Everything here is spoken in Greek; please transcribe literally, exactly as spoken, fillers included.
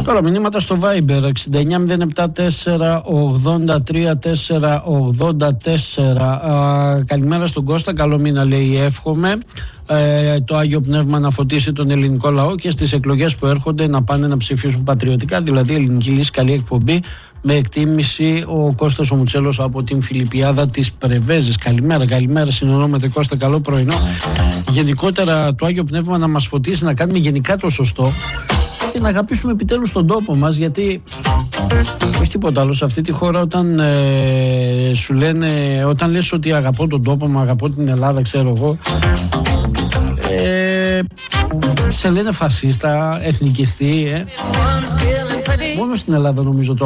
Τώρα μηνύματα στο Viber εξήντα εννιά μηδέν επτά τέσσερα ογδόντα τρία τέσσερα ογδόντα τέσσερα. Α, καλημέρα στον Κώστα, καλό μήνα λέει, εύχομαι ε, το Άγιο Πνεύμα να φωτίσει τον ελληνικό λαό και στις εκλογές που έρχονται να πάνε να ψηφίσουν πατριωτικά, δηλαδή ελληνική λύση, καλή εκπομπή. Με εκτίμηση ο Κώστας ο Μουτσέλος από την Φιλιππιάδα της Πρεβέζης. Καλημέρα, καλημέρα, συνονόμετε Κώστα, καλό πρωινό. Γενικότερα το Άγιο Πνεύμα να μας φωτίσει, να κάνουμε γενικά το σωστό και να αγαπήσουμε επιτέλους τον τόπο μας, γιατί όχι τίποτα άλλο σε αυτή τη χώρα. Όταν ε, σου λένε, όταν λες ότι αγαπώ τον τόπο μου, αγαπώ την Ελλάδα, ξέρω εγώ, ε, σε λένε φασίστα, εθνικιστή, ε. Μόνο στην Ελλάδα νομίζω το